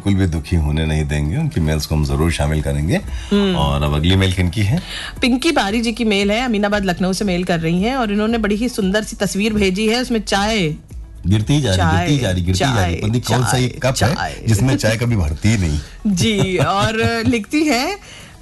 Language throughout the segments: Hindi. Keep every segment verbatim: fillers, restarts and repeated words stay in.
बिल्कुल भी दुखी होने नहीं देंगे, उनकी मेल्स को हम जरूर शामिल करेंगे। और अब अगली मेल किनकी है? पिंकी बारी जी की मेल है, अमीनाबाद लखनऊ से मेल कर रही हैं और इन्होंने बड़ी ही सुंदर सी तस्वीर भेजी है, उसमें चाय गिरती जा रही गिरती जा रही गिरती जा रही पता नहीं कौन सा ये कप है जिसमें चाय कभी भरती ही नहीं। जी, और लिखती है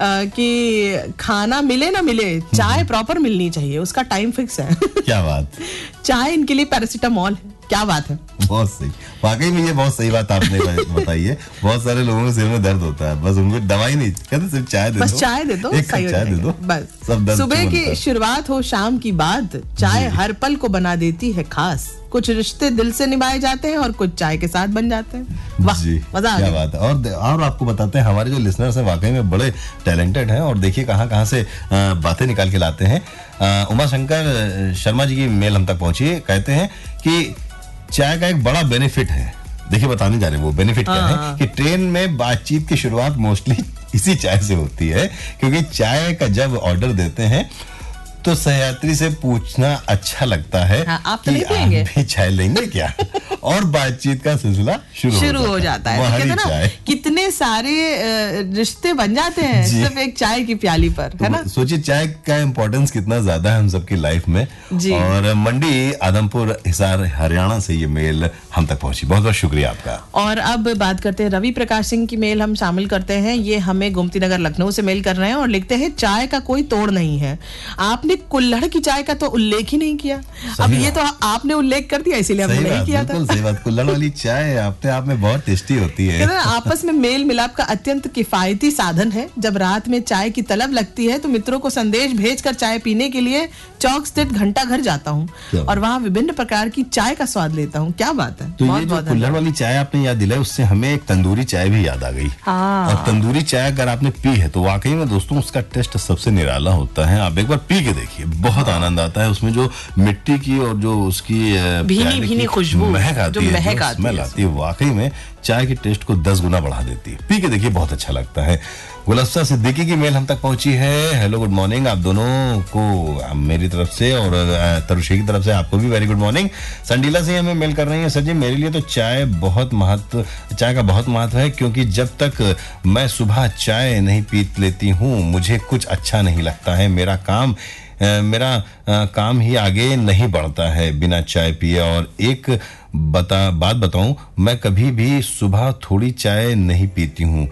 कि खाना मिले ना मिले, चाय प्रॉपर मिलनी चाहिए, उसका टाइम फिक्स है। क्या बात। चाय इनके लिए पैरासिटामॉल है। क्या बात है। बहुत सही, वाकई में ये बहुत सही बात आपने बताई है। बहुत सारे लोगों के सिर में दर्द होता है, बस उनको दवाई नहीं, कहते सिर्फ चाय दे दो, बस चाय दे दो, एक कप चाय दे दो, बस सब दर्द। सुबह की शुरुआत हो शाम की बात, चाय हर पल को बना देती है खास। कुछ रिश्ते दिल से निभाए जाते हैं और कुछ चाय के साथ बन जाते हैं। वाह, मजा आ गया। क्या बात है। और और आपको बताते हैं, हमारे जो लिसनर्स हैं वाकई में बड़े टैलेंटेड हैं और देखिए कहाँ कहाँ से बातें निकाल के लाते हैं। उमा शंकर शर्मा जी की मेल हम तक पहुंची है, कहते हैं कि चाय का एक बड़ा बेनिफिट है। देखिए बताने जा रहे हैं वो बेनिफिट क्या है कि ट्रेन में बातचीत की शुरुआत मोस्टली इसी चाय से होती है, क्योंकि चाय का जब ऑर्डर देते हैं तो सहयात्री से पूछना अच्छा लगता है। हाँ, आप कि आप भी चाय लेंगे क्या, और बातचीत का सिलसिला शुरू शुरू हो जाता है। कहते हैं ना कितने सारे रिश्ते बन जाते हैं सिर्फ एक चाय की प्याली पर, है ना। सोचिए चाय का इम्पोर्टेंस कितना ज्यादा है हम सबकी लाइफ में। और मंडी आदमपुर हिसार हरियाणा से ये मेल हम तक पहुंची, बहुत बहुत शुक्रिया आपका। और अब बात करते हैं रवि प्रकाश सिंह की मेल हम शामिल करते हैं। ये हमें गोमती नगर लखनऊ से मेल कर रहे हैं और लिखते हैं चाय का कोई तोड़ नहीं है। आपने कुल्हड़ की चाय का तो उल्लेख ही नहीं किया। अब ये तो आपने उल्लेख कर दिया, इसीलिए हमने नहीं किया था। सही बात, कुल्हड़ वाली चाय अपने आप में बहुत टेस्टी होती है। आपस में मेल मिलाप का अत्यंत किफायती साधन है। जब रात में चाय की तलब लगती है तो मित्रों को संदेश भेजकर चाय पीने के लिए चौक स्थित घंटा घर जाता हूँ और वहाँ विभिन्न प्रकार की चाय का स्वाद लेता हूँ। क्या बात है। तो ये जो कुल्हड़ वाली चाय आपने याद दिलाई, उससे हमें एक तंदूरी चाय भी याद आ गई। और तंदूरी चाय अगर आपने पी है तो वाकई में दोस्तों उसका टेस्ट सबसे निराला होता है। आप एक बार पी के देखिए, बहुत आनंद आता है। उसमें जो मिट्टी की और जो उसकी भीनी भीनी खुशबू महक आती है, महक स्मेल आती है, वाकई में चाय के टेस्ट को दस गुना बढ़ा देती है। पी के देखिए, बहुत अच्छा लगता है। गुलफ्ता सिद्दीकी की मेल हम तक पहुंची है। हेलो, गुड मॉर्निंग आप दोनों को मेरी तरफ से, और तरुषी की तरफ से आपको भी वेरी गुड मॉर्निंग। संडीला से हमें मेल कर रही है, सर जी मेरे लिए तो चाय बहुत महत्व चाय का बहुत महत्व है, क्योंकि जब तक मैं सुबह चाय नहीं पी लेती हूँ मुझे कुछ अच्छा नहीं लगता है। मेरा काम मेरा आ, काम ही आगे नहीं बढ़ता है बिना चाय पिए। और एक बता बात बताऊं, मैं कभी भी सुबह थोड़ी चाय नहीं पीती हूँ।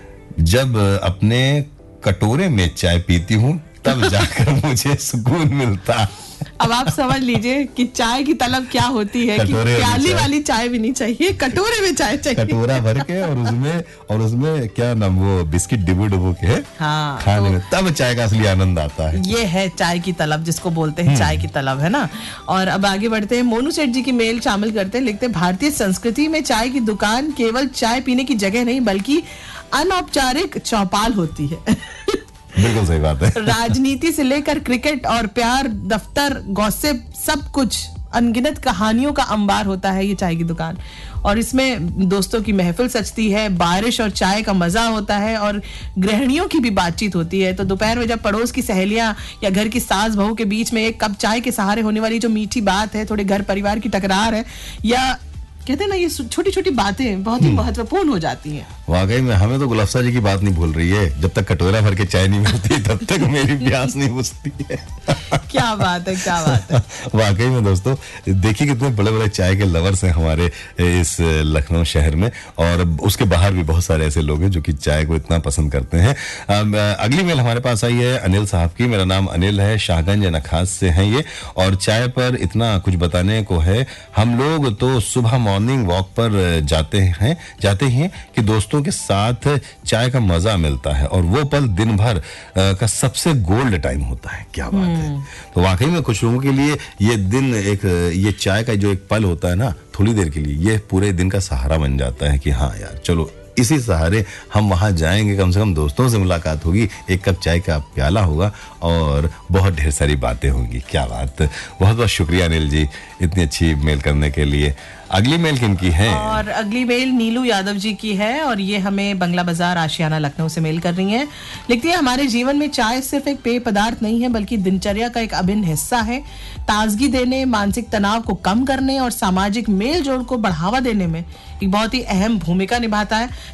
जब अपने कटोरे में चाय पीती हूँ तब जाकर मुझे सुकून मिलता। अब आप समझ लीजिए कि चाय की तलब क्या होती है कि प्याली वाली चाय भी नहीं चाहिए, कटोरे में चाय चाहिए, कटोरा भर के, और उसमें और उसमें क्या नाम वो बिस्किट डिबो डिबो के हाँ, खाने में, तब चाय का असली आनंद आता है। ये है चाय की तलब, जिसको बोलते हैं चाय की तलब, है ना। और अब आगे बढ़ते हैं, मोनू सेठ जी की मेल शामिल करते हैं। लिखते हैं भारतीय संस्कृति में चाय की दुकान केवल चाय पीने की जगह नहीं बल्कि अनौपचारिक चौपाल होती है। बिल्कुल सही बात है। राजनीति से लेकर क्रिकेट और प्यार, दफ्तर, गॉसिप, सब कुछ, अनगिनत कहानियों का अंबार होता है ये चाय की दुकान। और इसमें दोस्तों की महफिल सजती है, बारिश और चाय का मजा होता है, और गृहिणियों की भी बातचीत होती है। तो दोपहर में जब पड़ोस की सहेलियां या घर की सास बहू के बीच में एक कप चाय के सहारे होने वाली जो मीठी बात है, थोड़े घर परिवार की टकरार है, या कहते हैं ना, ये छोटी छोटी बातें बहुत ही महत्वपूर्ण हो जाती हैं। वाकई में हमें तो गुलफ्ता जी की बात नहीं भूल रही है। जब तक कटोरा भर के चाय नहीं मिलती तब तक मेरी प्यास नहीं बुझती है। क्या बात है, क्या बात है। वाकई में दोस्तों देखिए कितने बड़े बड़े चाय के लवर्स हैं हमारे इस लखनऊ शहर में, और उसके बाहर भी बहुत सारे ऐसे लोग हैं जो कि चाय को इतना पसंद करते हैं। अगली मेल हमारे पास आई है अनिल साहब की। मेरा नाम अनिल है, शाहगंज नखास से हैं ये, और चाय पर इतना कुछ बताने को है। हम लोग तो सुबह मॉर्निंग वॉक पर जाते हैं जाते हैं कि दोस्तों के साथ चाय का मजा मिलता है, और वो पल दिन भर का सबसे गोल्ड टाइम होता है। क्या बात है। तो वाकई में कुछ लोगों के लिए ये दिन, एक ये चाय का जो एक पल होता है ना, थोड़ी देर के लिए, ये पूरे दिन का सहारा बन जाता है कि हाँ यार चलो इसी सहारे हम वहां जाएंगे, कम से कम दोस्तों से मुलाकात होगी, एक कप चाय का प्याला होगा और बहुत ढेर सारी बातें होंगी। क्या बात। बहुत बहुत शुक्रिया अनिल जी इतनी अच्छी मेल करने के लिए। अगली मेल किनकी है? और अगली मेल नीलू यादव जी की है, और ये हमें बंगला बाजार आशियाना लखनऊ से मेल कर रही हैं। लिखती है, हमारे जीवन में चाय सिर्फ एक पेय पदार्थ नहीं है बल्कि दिनचर्या का एक अभिन्न हिस्सा है। ताजगी देने, मानसिक तनाव को कम करने और सामाजिक मेल जोल को बढ़ावा देने में एक बहुत ही अहम भूमिका निभाता है।